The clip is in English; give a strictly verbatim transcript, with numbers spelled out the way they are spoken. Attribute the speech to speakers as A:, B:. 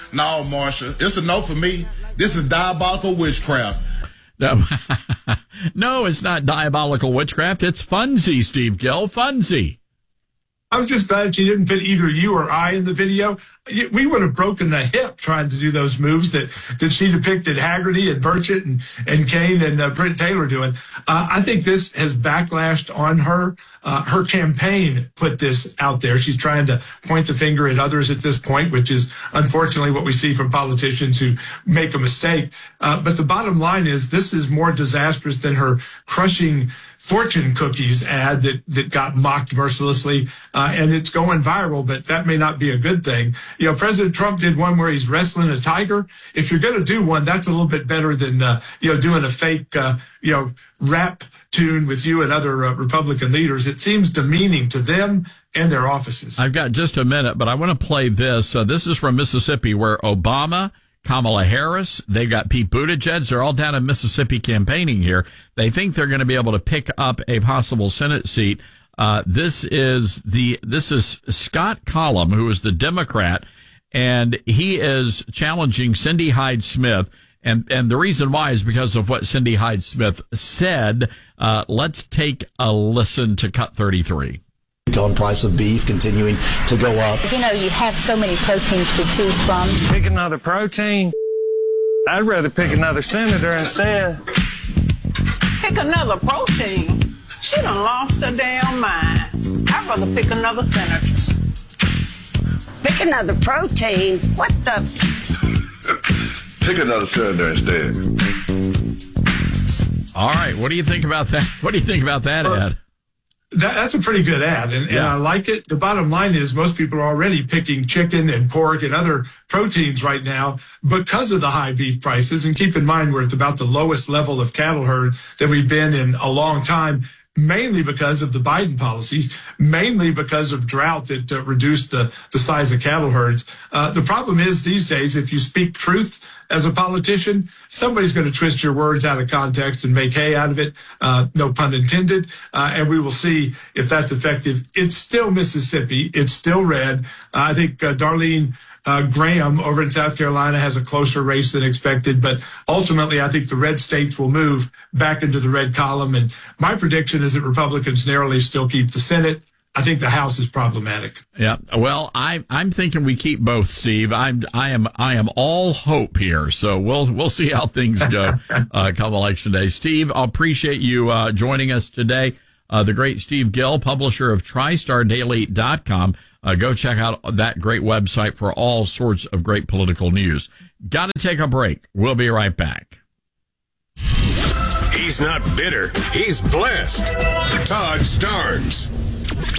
A: No, Marsha, it's a no for me. This is diabolical witchcraft.
B: No, no, it's not diabolical witchcraft. It's Funzy, Steve Gill. Funzy.
C: I was just glad she didn't put either you or I in the video. We would have broken the hip trying to do those moves that, that she depicted Haggerty and Burchett and, and Kane and uh, Brent Taylor doing. Uh, I think this has backlashed on her. Uh, her campaign put this out there. She's trying to point the finger at others at this point, which is unfortunately what we see from politicians who make a mistake. Uh, but the bottom line is this is more disastrous than her crushing fortune cookies ad that, that got mocked mercilessly, uh, and it's going viral, but that may not be a good thing. You know, President Trump did one where he's wrestling a tiger. If you're going to do one, that's a little bit better than, uh, you know, doing a fake, uh, you know, rap tune with you and other uh, Republican leaders. It seems demeaning to them and their offices.
B: I've got just a minute, but I want to play this. Uh, this is from Mississippi, where Obama, Kamala Harris, they've got Pete Buttigieg. They're all down in Mississippi campaigning here. They think they're going to be able to pick up a possible Senate seat. Uh, this is the, this is Scott Collum, who is the Democrat, and he is challenging Cindy Hyde-Smith. And, and the reason why is because of what Cindy Hyde-Smith said. Uh, let's take a listen to Cut thirty-three.
D: On price of beef continuing to go up.
E: You know, you have so many proteins to choose from.
F: Pick another protein. I'd rather pick another senator instead.
G: Pick another protein? She done lost her damn mind. I'd rather pick another senator.
E: Pick another protein? What the?
H: Pick another senator instead.
B: All right, what do you think about that? What do you think about that, Ed?
C: That, that's a pretty good ad, and,
B: yeah.
C: and I like it. The bottom line is most people are already picking chicken and pork and other proteins right now because of the high beef prices. And keep in mind, we're at about the lowest level of cattle herd that we've been in a long time, mainly because of the Biden policies, mainly because of drought that uh, reduced the, the size of cattle herds. Uh, the problem is these days, if you speak truth as a politician, somebody's going to twist your words out of context and make hay out of it. Uh, no pun intended. Uh, and we will see if that's effective. It's still Mississippi. It's still red. Uh, I think uh, Darlene Uh, Graham over in South Carolina has a closer race than expected, but ultimately I think the red states will move back into the red column. And my prediction is that Republicans narrowly still keep the Senate. I think the House is problematic.
B: Yeah. Well, I, I'm thinking we keep both, Steve. I'm, I am, I am all hope here. So we'll, we'll see how things go, uh, come election day. Steve, I appreciate you, uh, joining us today. Uh, the great Steve Gill, publisher of Tri Star Daily dot com. Uh, go check out that great website for all sorts of great political news. Got to take a break. We'll be right back.
I: He's not bitter. He's blessed. Todd Starnes.